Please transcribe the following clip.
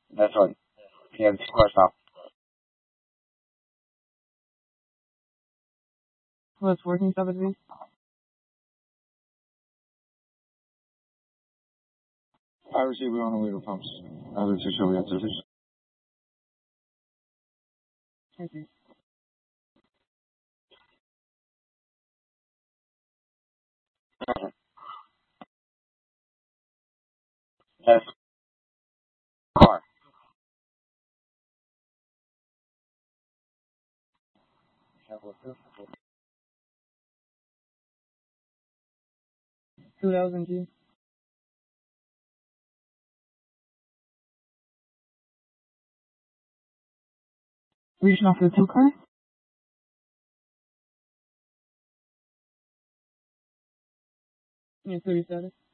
That's right. Yeah, two cars now. What's working stuff at me? I received we on the way to pumps. Other two show we have to. Okay. That's car. Have what this? 2000G. Reaching off the two car? Yeah, 30 status.